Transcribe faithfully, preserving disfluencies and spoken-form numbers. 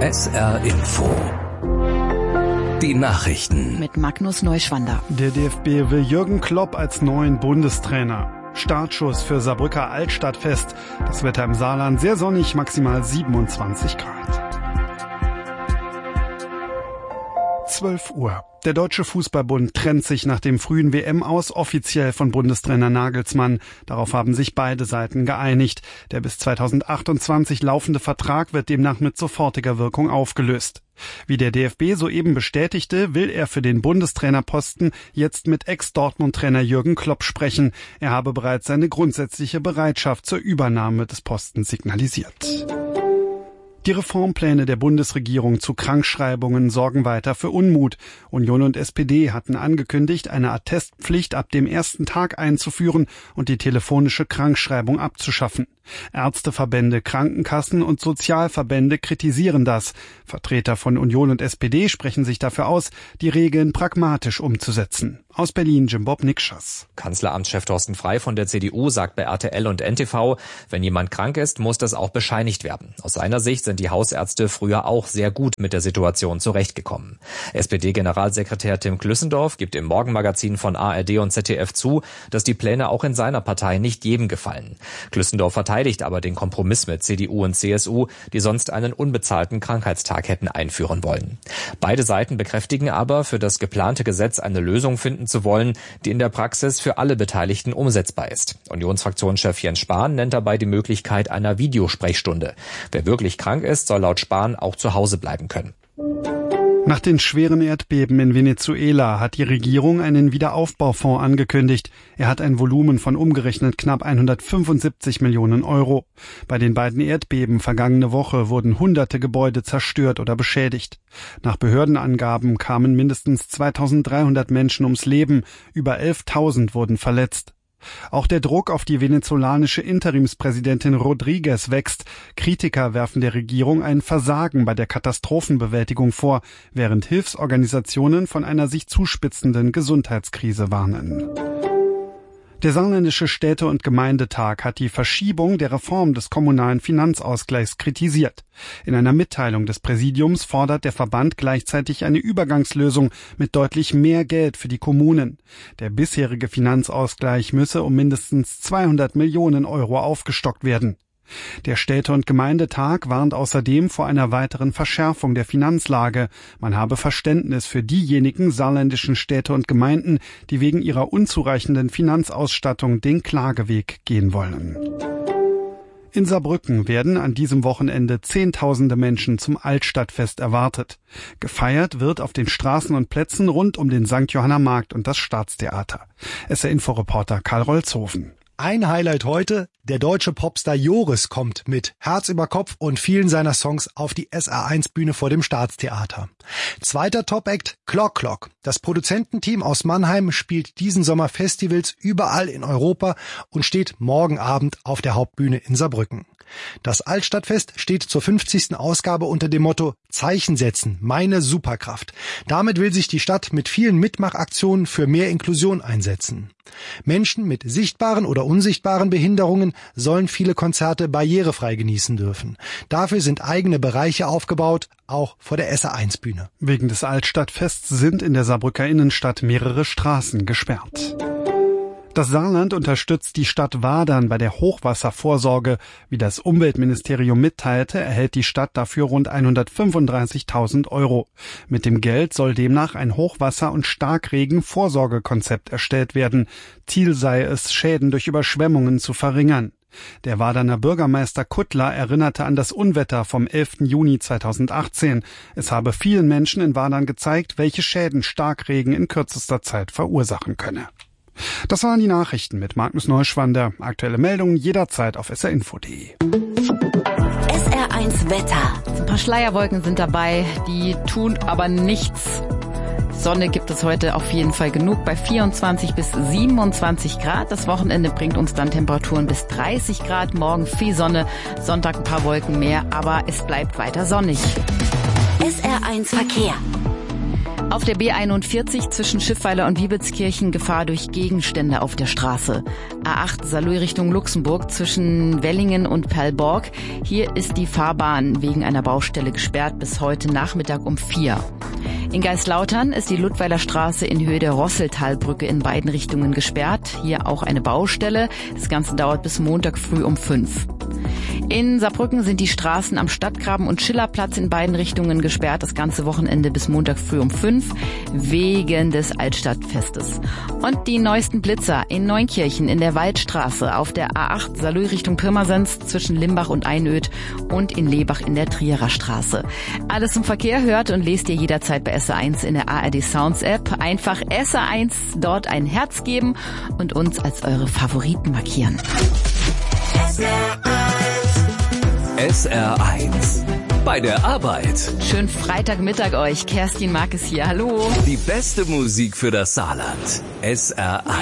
S R Info. Die Nachrichten. Mit Magnus Neuschwander. Der D F B will Jürgen Klopp als neuen Bundestrainer. Startschuss für Saarbrücker Altstadtfest. Das Wetter im Saarland sehr sonnig, maximal siebenundzwanzig Grad. zwölf Uhr. Der Deutsche Fußballbund trennt sich nach dem frühen W M-Aus offiziell von Bundestrainer Nagelsmann. Darauf haben sich beide Seiten geeinigt. Der bis zweitausendachtundzwanzig laufende Vertrag wird demnach mit sofortiger Wirkung aufgelöst. Wie der D F B soeben bestätigte, will er für den Bundestrainerposten jetzt mit Ex-Dortmund-Trainer Jürgen Klopp sprechen. Er habe bereits seine grundsätzliche Bereitschaft zur Übernahme des Postens signalisiert. Die Reformpläne der Bundesregierung zu Krankschreibungen sorgen weiter für Unmut. Union und S P D hatten angekündigt, eine Attestpflicht ab dem ersten Tag einzuführen und die telefonische Krankschreibung abzuschaffen. Ärzteverbände, Krankenkassen und Sozialverbände kritisieren das. Vertreter von Union und S P D sprechen sich dafür aus, die Regeln pragmatisch umzusetzen. Aus Berlin, Jim-Bob Nikschas. Kanzleramtschef Thorsten Frey von der C D U sagt bei R T L und N T V, wenn jemand krank ist, muss das auch bescheinigt werden. Aus seiner Sicht sind die Hausärzte früher auch sehr gut mit der Situation zurechtgekommen. S P D-Generalsekretär Tim Klüssendorf gibt im Morgenmagazin von A R D und Z D F zu, dass die Pläne auch in seiner Partei nicht jedem gefallen. Klüssendorf verteidigt aber den Kompromiss mit C D U und C S U, die sonst einen unbezahlten Krankheitstag hätten einführen wollen. Beide Seiten bekräftigen aber, für das geplante Gesetz eine Lösung finden zu wollen, die in der Praxis für alle Beteiligten umsetzbar ist. Unionsfraktionschef Jens Spahn nennt dabei die Möglichkeit einer Videosprechstunde. Wer wirklich krank ist, soll laut Spahn auch zu Hause bleiben können. Nach den schweren Erdbeben in Venezuela hat die Regierung einen Wiederaufbaufonds angekündigt. Er hat ein Volumen von umgerechnet knapp hundertfünfundsiebzig Millionen Euro. Bei den beiden Erdbeben vergangene Woche wurden hunderte Gebäude zerstört oder beschädigt. Nach Behördenangaben kamen mindestens zweitausenddreihundert Menschen ums Leben, über elftausend wurden verletzt. Auch der Druck auf die venezolanische Interimspräsidentin Rodriguez wächst. Kritiker werfen der Regierung ein Versagen bei der Katastrophenbewältigung vor, während Hilfsorganisationen von einer sich zuspitzenden Gesundheitskrise warnen. Der Saarländische Städte- und Gemeindetag hat die Verschiebung der Reform des kommunalen Finanzausgleichs kritisiert. In einer Mitteilung des Präsidiums fordert der Verband gleichzeitig eine Übergangslösung mit deutlich mehr Geld für die Kommunen. Der bisherige Finanzausgleich müsse um mindestens zweihundert Millionen Euro aufgestockt werden. Der Städte- und Gemeindetag warnt außerdem vor einer weiteren Verschärfung der Finanzlage. Man habe Verständnis für diejenigen saarländischen Städte und Gemeinden, die wegen ihrer unzureichenden Finanzausstattung den Klageweg gehen wollen. In Saarbrücken werden an diesem Wochenende Zehntausende Menschen zum Altstadtfest erwartet. Gefeiert wird auf den Straßen und Plätzen rund um den Sankt Johanner Markt und das Staatstheater. S R-Inforeporter Karl Rolzhofen. Ein Highlight heute, der deutsche Popstar Joris kommt mit Herz über Kopf und vielen seiner Songs auf die S R eins Bühne vor dem Staatstheater. Zweiter Top-Act, Clock Clock. Das Produzententeam aus Mannheim spielt diesen Sommer Festivals überall in Europa und steht morgen Abend auf der Hauptbühne in Saarbrücken. Das Altstadtfest steht zur fünfzigsten Ausgabe unter dem Motto Zeichen setzen, meine Superkraft. Damit will sich die Stadt mit vielen Mitmachaktionen für mehr Inklusion einsetzen. Menschen mit sichtbaren oder unsichtbaren Behinderungen sollen viele Konzerte barrierefrei genießen dürfen. Dafür sind eigene Bereiche aufgebaut, auch vor der S R eins Bühne. Wegen des Altstadtfests sind in der Saarbrücker Innenstadt mehrere Straßen gesperrt. Das Saarland unterstützt die Stadt Wadern bei der Hochwasservorsorge. Wie das Umweltministerium mitteilte, erhält die Stadt dafür rund hundertfünfunddreißigtausend Euro. Mit dem Geld soll demnach ein Hochwasser- und Starkregen-Vorsorgekonzept erstellt werden. Ziel sei es, Schäden durch Überschwemmungen zu verringern. Der Waderner Bürgermeister Kuttler erinnerte an das Unwetter vom elften Juni zweitausendachtzehn. Es habe vielen Menschen in Wadern gezeigt, welche Schäden Starkregen in kürzester Zeit verursachen könne. Das waren die Nachrichten mit Magnus Neuschwander. Aktuelle Meldungen jederzeit auf S R info punkt de. S R eins Wetter. Ein paar Schleierwolken sind dabei, die tun aber nichts. Sonne gibt es heute auf jeden Fall genug bei vierundzwanzig bis siebenundzwanzig Grad. Das Wochenende bringt uns dann Temperaturen bis dreißig Grad. Morgen viel Sonne, Sonntag ein paar Wolken mehr, aber es bleibt weiter sonnig. S R eins Verkehr. Auf der B einundvierzig zwischen Schiffweiler und Wiebelskirchen Gefahr durch Gegenstände auf der Straße. A acht Saarlouis Richtung Luxemburg zwischen Wellingen und Perlborg. Hier ist die Fahrbahn wegen einer Baustelle gesperrt bis heute Nachmittag um vier. In Geislautern ist die Ludweiler Straße in Höhe der Rosseltalbrücke in beiden Richtungen gesperrt. Hier auch eine Baustelle. Das Ganze dauert bis Montag früh um fünf. In Saarbrücken sind die Straßen am Stadtgraben und Schillerplatz in beiden Richtungen gesperrt. Das ganze Wochenende bis Montag früh um fünf wegen des Altstadtfestes. Und die neuesten Blitzer in Neunkirchen in der Waldstraße, auf der A acht Saarlouis Richtung Pirmasens zwischen Limbach und Einöd und in Lebach in der Trierer Straße. Alles zum Verkehr hört und lest ihr jederzeit bei S R eins in der A R D Sounds App. Einfach S R eins dort ein Herz geben und uns als eure Favoriten markieren. S R eins. Bei der Arbeit. Schönen Freitagmittag euch. Kerstin Markes hier. Hallo. Die beste Musik für das Saarland. S R eins.